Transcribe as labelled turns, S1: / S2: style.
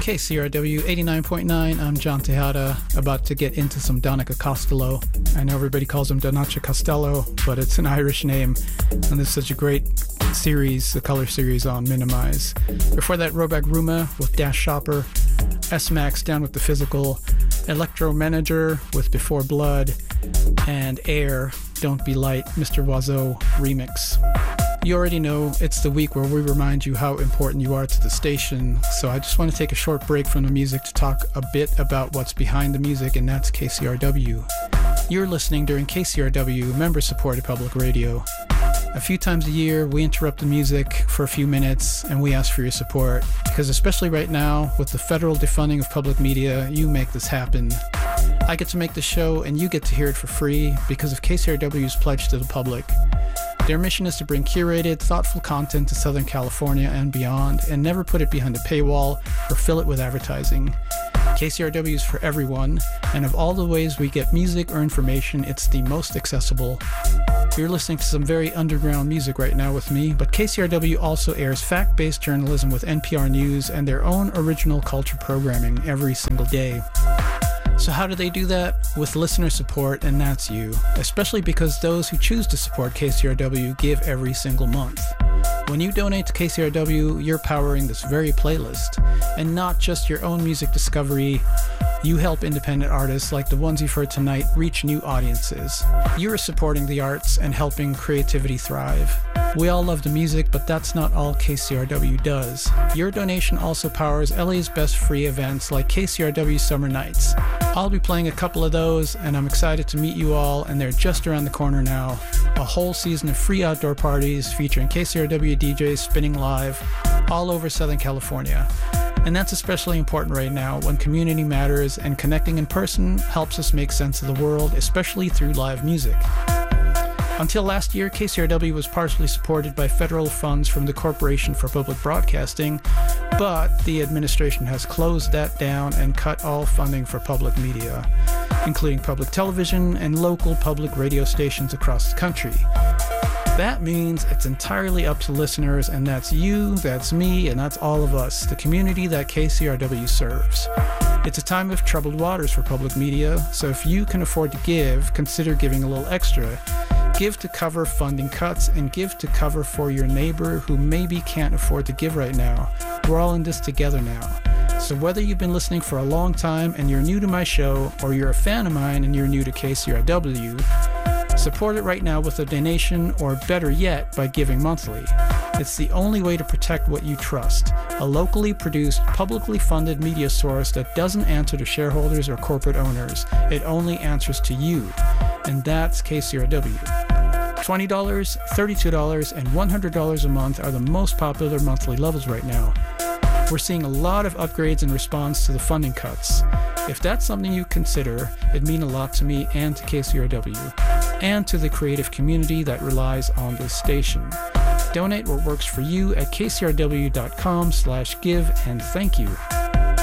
S1: KCRW 89.9. I'm John Tejada, about to get into some Danica Costello. I know everybody calls him Donacha Costello, but it's an Irish name, and this is such a great series, the color series on Minimize. Before that, Robak Ruma with Dash Shopper, S-Max Down with the Physical, Electro Manager with Before Blood, and Air, Don't Be Light, Mr. Oiseau remix. You already know it's the week where we remind you how important you are to the station, so I just want to take a short break from the music to talk a bit about what's behind the music, and that's KCRW. You're listening during KCRW, member-supported public radio. A few times a year, we interrupt the music for a few minutes and we ask for your support, because especially right now, with the federal defunding of public media, you make this happen. I get to make the show and you get to hear it for free because of KCRW's pledge to the public. Their mission is to bring curated, thoughtful content to Southern California and beyond, and never put it behind a paywall or fill it with advertising. KCRW is for everyone, and of all the ways we get music or information, it's the most accessible. You're listening to some very underground music right now with me, but KCRW also airs fact-based journalism with NPR News and their own original culture programming every single day. So how do they do that? With listener support, and that's you, especially because those who choose to support KCRW give every single month. When you donate to KCRW, you're powering this very playlist, and not just your own music discovery. You help independent artists like the ones you've heard tonight reach new audiences. You're supporting the arts and helping creativity thrive. We all love the music, but that's not all KCRW does. Your donation also powers LA's best free events like KCRW Summer Nights. I'll be playing a couple of those, and I'm excited to meet you all, and they're just around the corner now. A whole season of free outdoor parties featuring KCRW DJs spinning live all over Southern California. And that's especially important right now when community matters and connecting in person helps us make sense of the world, especially through live music. Until last year, KCRW was partially supported by federal funds from the Corporation for Public Broadcasting, but the administration has closed that down and cut all funding for public media, including public television and local public radio stations across the country. That means it's entirely up to listeners, and that's you, that's me, and that's all of us, the community that KCRW serves. It's a time of troubled waters for public media, so if you can afford to give, consider giving a little extra. Give to cover funding cuts, and give to cover for your neighbor who maybe can't afford to give right now. We're all in this together now. So whether you've been listening for a long time and you're new to my show, or you're a fan of mine and you're new to KCRW, support it right now with a donation, or better yet, by giving monthly. It's the only way to protect what you trust, a locally produced, publicly funded media source that doesn't answer to shareholders or corporate owners. It only answers to you, and that's KCRW. $20, $32, and $100 a month are the most popular monthly levels right now. We're seeing a lot of upgrades in response to the funding cuts. If that's something you consider, it'd mean a lot to me and to KCRW, and to the creative community that relies on this station. Donate what works for you at kcrw.com/give, and thank you.